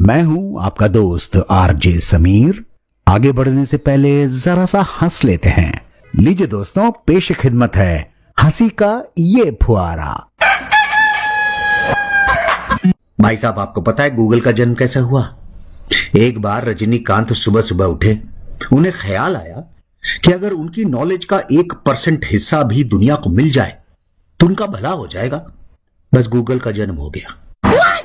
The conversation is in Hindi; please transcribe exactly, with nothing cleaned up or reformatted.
मैं हूं आपका दोस्त आरजे समीर। आगे बढ़ने से पहले जरा सा हंस लेते हैं। लीजिए दोस्तों, पेश खिदमत है हंसी का ये फुहारा। भाई साहब, आपको पता है गूगल का जन्म कैसे हुआ? एक बार रजनीकांत सुबह सुबह उठे, उन्हें ख्याल आया कि अगर उनकी नॉलेज का एक परसेंट हिस्सा भी दुनिया को मिल जाए तो उनका भला हो जाएगा। बस गूगल का जन्म हो गया।